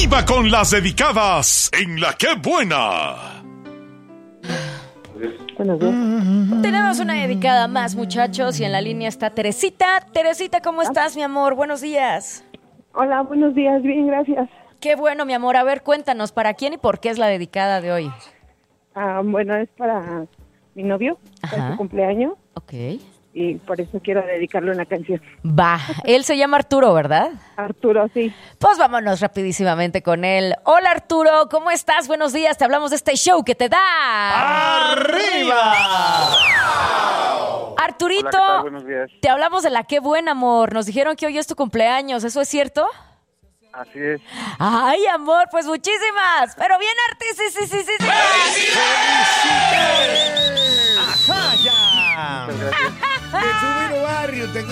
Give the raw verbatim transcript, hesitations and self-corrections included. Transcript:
¡Arriba con las dedicadas en La Qué Buena! Buenos días. Tenemos una dedicada más, muchachos, y en la línea está Teresita. Teresita, ¿cómo estás, mi amor? Buenos días. Hola, buenos días, bien, gracias. Qué bueno, mi amor. A ver, cuéntanos, ¿para quién y por qué es la dedicada de hoy? Ah, bueno, es para mi novio, para Ajá. su cumpleaños, Ok. y por eso quiero dedicarle una canción. Va, él se llama Arturo, ¿verdad? Arturo, sí. Pues vámonos rapidísimamente con él. Hola, Arturo, ¿cómo estás? Buenos días, te hablamos de este show que te da... ¡Arriba! Arturito, Hola, ¿qué tal? Buenos días. te hablamos de La Qué Buena, amor. Nos dijeron que hoy es tu cumpleaños, ¿eso es cierto? Así es. Ay, amor, pues muchísimas. Pero bien, Arti, sí, sí, sí, sí, sí. ¡Ajá, ya! Muchas gracias. De Subiro Barrio, te